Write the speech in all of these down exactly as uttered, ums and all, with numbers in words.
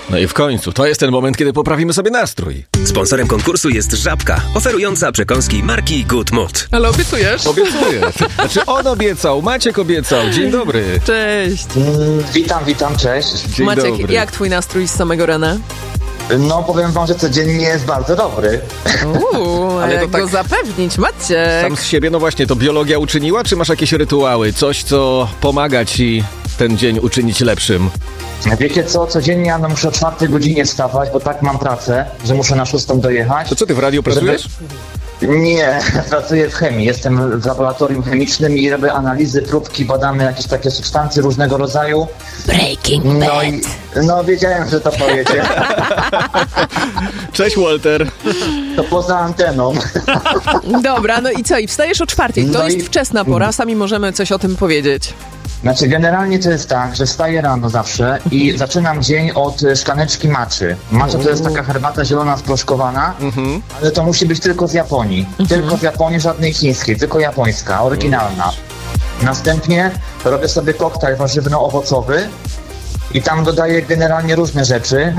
No i w końcu, to jest ten moment, kiedy poprawimy sobie nastrój. Sponsorem konkursu jest Żabka, oferująca przekąski marki Good Mood. Ale obiecujesz? Obiecuję. Znaczy on obiecał, Maciek obiecał. Dzień dobry. Cześć. Mm, witam, witam, cześć. Dzień Maciek, dobry. jak twój nastrój z samego rana? No powiem wam, że codziennie jest bardzo dobry. Uuu, Ale ale to jak tak- go zapewnić, Maciek? Sam z siebie, no właśnie, to biologia uczyniła, czy masz jakieś rytuały? Coś, co pomaga ci ten dzień uczynić lepszym? Wiecie co, codziennie ja no, muszę o czwartej godzinie wstawać, bo tak mam pracę, że muszę na szóstą dojechać. To co, ty w radiu pracujesz? Nie, pracuję w chemii, jestem w laboratorium chemicznym i robię analizy, próbki, badamy jakieś takie substancje różnego rodzaju. Breaking No i no wiedziałem, że to powiecie. Cześć, Walter. To poza anteną. Dobra, no i co? I wstajesz o czwartej. To No jest i- wczesna pora, sami możemy coś o tym powiedzieć. Znaczy generalnie to jest tak, że wstaję rano zawsze i zaczynam dzień od e, szklaneczki matchy. Matcha to jest taka herbata zielona sproszkowana, ale to musi być tylko z Japonii. Tylko z Japonii, żadnej chińskiej, tylko japońska, oryginalna. Następnie robię sobie koktajl warzywno-owocowy i tam dodaję generalnie różne rzeczy.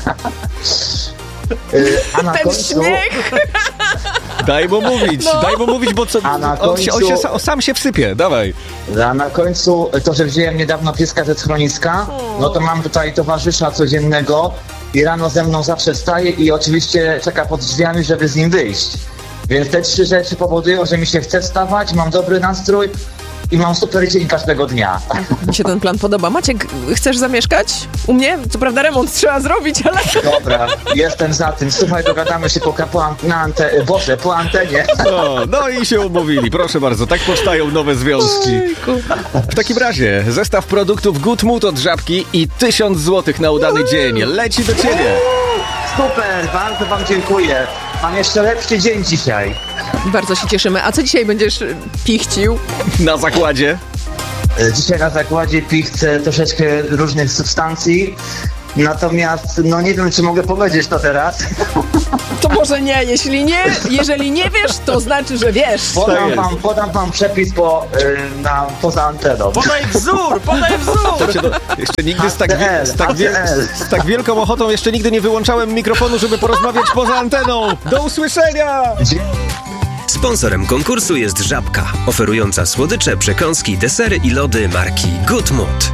Y, A na Ten końcu... śmiech! Daj mu mówić, No. daj mu mówić, bo co, A na on, się, on, się, końcu- sa- on sam się wsypie, dawaj. A na końcu to, że wziąłem niedawno pieska ze schroniska, no to mam tutaj towarzysza codziennego i rano ze mną zawsze wstaje i oczywiście czeka pod drzwiami, żeby z nim wyjść. Więc te trzy rzeczy powodują, że mi się chce wstawać, mam dobry nastrój i mam super dzień każdego dnia. Mi się ten plan podoba. Maciek, chcesz zamieszkać u mnie? Co prawda remont trzeba zrobić, ale... Dobra, jestem za tym. Słuchaj, dogadamy się po, po, an- na ante- Boże, po antenie. No, no i się umówili, proszę bardzo, tak powstają nowe związki. W takim razie, zestaw produktów Good Mood od Żabki i tysiąc złotych na udany dzień. Leci do ciebie. Super, bardzo wam dziękuję. Mam jeszcze lepszy dzień dzisiaj. Bardzo się cieszymy. A co dzisiaj będziesz y, pichcił? Na zakładzie. E, Dzisiaj na zakładzie pichcę troszeczkę różnych substancji, natomiast no nie wiem, czy mogę powiedzieć to teraz. To może nie. Jeśli nie, jeżeli nie wiesz, to znaczy, że wiesz. Podam jest. wam, podam wam przepis po, y, na, poza anteną. Podaj wzór, podaj wzór! Słuchajcie, no, jeszcze nigdy z tak, wie, z, tak wie, z tak wielką ochotą jeszcze nigdy nie wyłączałem mikrofonu, żeby porozmawiać poza anteną. Do usłyszenia! Dzie- Sponsorem konkursu jest Żabka, oferująca słodycze, przekąski, desery i lody marki Good Mood.